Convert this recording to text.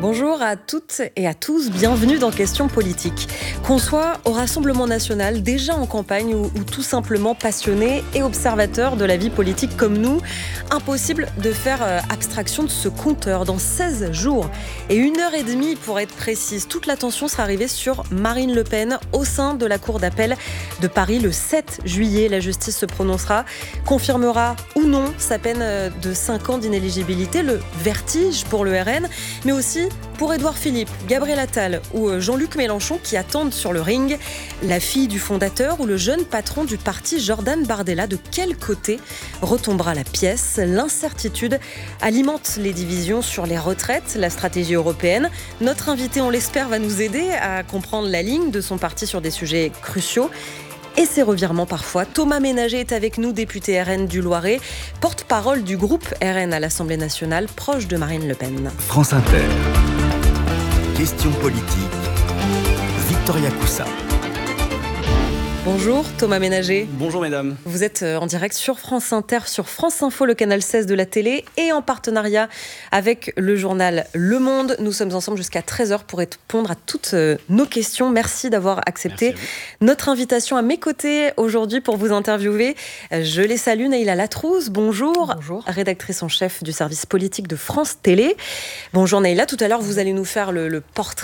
Bonjour à toutes et à tous, bienvenue dans Questions politiques. Qu'on soit au Rassemblement national, déjà en campagne ou tout simplement passionné et observateur de la vie politique comme nous, impossible de faire abstraction de ce compteur. Dans 16 jours et 1h30 pour être précise, toute l'attention sera arrivée sur Marine Le Pen au sein de la Cour d'appel de Paris le 7 juillet. La justice se prononcera, confirmera ou non sa peine de 5 ans d'inéligibilité, le vertige pour le RN, mais aussi pour Édouard Philippe, Gabriel Attal ou Jean-Luc Mélenchon qui attendent sur le ring. La fille du fondateur ou le jeune patron du parti Jordan Bardella, de quel côté retombera la pièce? L'incertitude alimente les divisions sur les retraites, la stratégie européenne. Notre invité, on l'espère, va nous aider à comprendre la ligne de son parti sur des sujets cruciaux et ses revirements parfois. Thomas Ménager est avec nous, député RN du Loiret, porte-parole du groupe RN à l'Assemblée nationale, proche de Marine Le Pen. France Inter. Questions politiques. Victoria Coussa. Bonjour Thomas Ménager. Bonjour mesdames. Vous êtes en direct sur France Inter, sur France Info, le canal 16 de la télé, et en partenariat avec le journal Le Monde. Nous sommes ensemble jusqu'à 13h pour répondre à toutes nos questions. Merci d'avoir accepté notre invitation à mes côtés aujourd'hui pour vous interviewer. Je les salue. Naïla Latrouze, bonjour. Bonjour. Rédactrice en chef du service politique de France Télé. Bonjour Naïla. Tout à l'heure, vous allez nous faire le portrait